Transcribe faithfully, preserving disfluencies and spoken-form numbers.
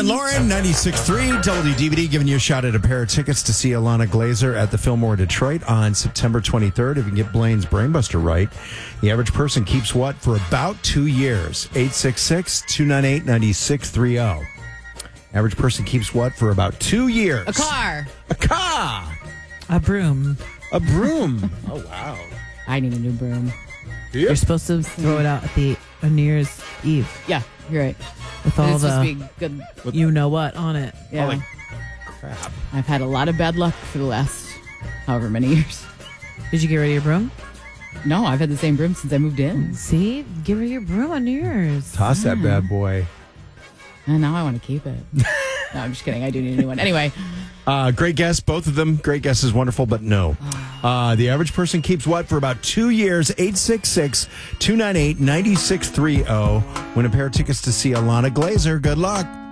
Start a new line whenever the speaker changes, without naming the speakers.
and Lauren, ninety-six point three W D V D, giving you a shot at a pair of tickets to see Alana Glazer at the Fillmore Detroit on September twenty-third. If you can get Blaine's Brainbuster right, the average person keeps what for about two years? eight six six, two nine eight, nine six three zero. Average person keeps what for about two years?
A car.
A car.
A broom.
A broom. Oh, wow.
I need a new broom.
Do you?
You're supposed to throw it out at the on New Year's Eve
Yeah, you're right.
with all
It's supposed to
the
be good.
you know what on it.
Yeah.
Holy crap.
I've had a lot of bad luck for the last however many years.
Did you get rid of your broom?
No, I've had the same broom since I moved in.
See, give her your broom on New Year's.
Toss that bad boy.
And now I want to keep it. No, I'm just kidding. I do need a new one. Anyway,
Uh, great guess. Both of them. Great guesses. Wonderful, but no. Uh, the average person keeps what for about two years? eight six six, two nine eight, nine six three zero. Win a pair of tickets to see Alana Glazer. Good luck.